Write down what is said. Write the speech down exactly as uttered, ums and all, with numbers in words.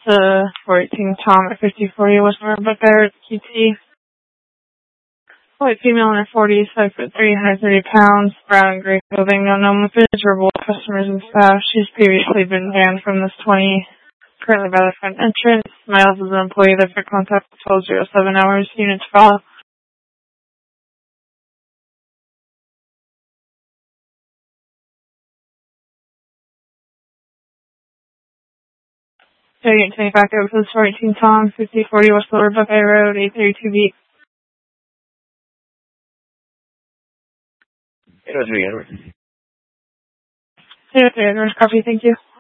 to fourteen Tom at fifty forty West Norwood Bear Q T. White female in her forties, five foot three, one hundred thirty pounds, brown and gray clothing, no known methods, verbal customers and staff. She's previously been banned from this twenty, currently by the front entrance. Miles is an employee there for contact twelve oh seven hours, units follow. So you can take back over to the fourteen Tom, fifty forty West Lower Buckeye Road, eight thirty-two B. eight oh three Edward. eight oh three Edward, copy, thank you.